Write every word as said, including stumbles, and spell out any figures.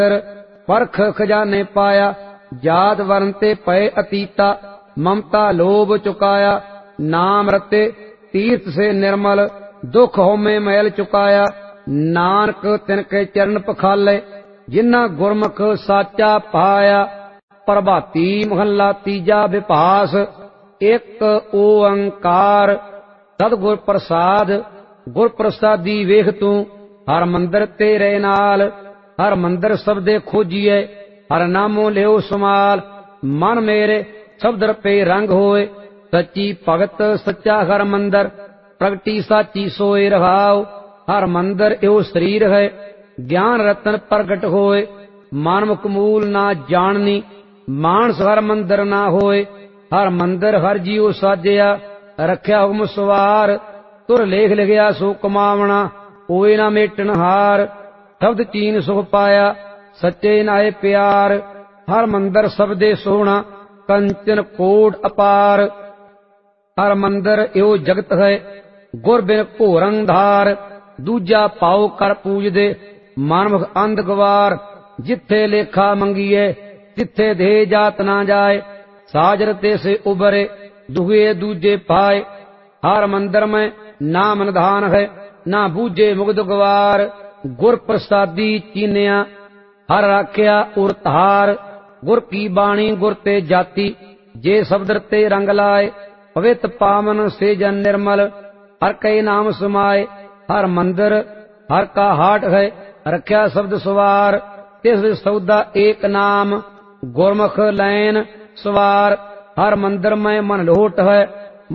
परख खजाने पाया, जात वर्ण ते पए अतीता, ममता लोभ चुकाया। नाम रते तीर्थ से निर्मल, दुख होमे मैल चुकाया। नानक तिनके चरण पखाले, जिन्ना गुरमुख साचा पाया। प्रभाती महला तीजा विभास, एक ओंकार सतगुर प्रसाद। गुर प्रसादी वेख तू, हर मंदिर तेरे नाल। हर मंदिर सबदे खोजिए, हर नामो लियो समाल। मन मेरे शब्द पे रंग होए, सच्ची भगत सच्चा हर मंदिर। प्रगटी साची सोए रहाओ, हर मंदिर एवं शरीर है। ज्ञान रतन प्रगट होए, मानमुख मूल ना जाननी। मानस हर मंदिर ना होए, हर मंदिर हर जीव साजिया। रख्या हुकम सवार, तुर लेख लिखिया सो कमावना। कोई ना मेटन हार, शब्द चीन सुख पाया। सच्चे नाए प्यार, हर मंदिर सबदे सोना। कंचन कोट अपार, हर मंदिर एवं जगत है। गुर बिन घोर अंधार, दूजा पाओ कर पूजदे। मानमुख अंध गवार, जिथे लेखा मंगीए, तिथे दे जात ना जाए। साजर ते से उबरे, दुहे दूजे पाए। हर मंदिर में नाम निधान है, ना बूझे मुग्ध गवार। गुर प्रसादी चीनिया, हर राख्या उर धार। गुर की बाणी गुर ते जाती, जे शब्द ते रंग लाए। पवित्र पावन से जन निर्मल, हर कई नाम समाए। हर मंदिर हर का हाट है, रख्या शब्द सवार। तिस सौदा एक नाम, गुरमुख लैन सवार। हर मंदिर में मन लोट है,